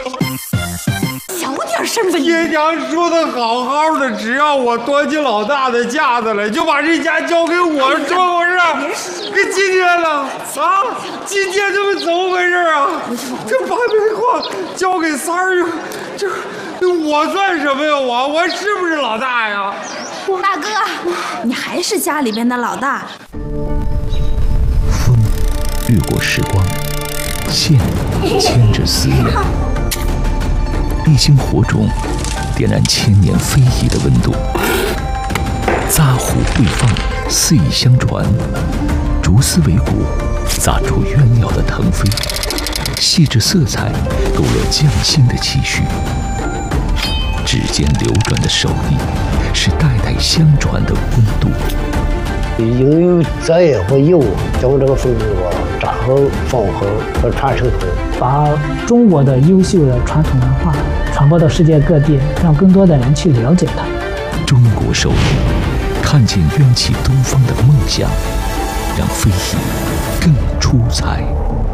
小点声吧！ 爹娘说的好好的，只要我端起老大的架子来，就把这家交给我，怎么回事？给今天了啊！今天这不怎么回事啊？这把煤矿交给三儿，这我算什么呀？我是不是老大呀？ 大哥，你还是家里边的老大。 风掠过时光，线牵着思念，一星火种点燃千年非遗的温度，扎虎对放，肆意相传，竹丝为骨，砸出鸳鸯的腾飞，细致色彩勾勒匠心的期许。指尖流转的手艺，是代代相传的温度。 应有责任和义务将这个风俗扎好放好和传承好， 把中国的优秀的传统文化传播到世界各地，让更多的人去了解它。 中国手艺，看见缘起东方的梦想，让非遗更出彩。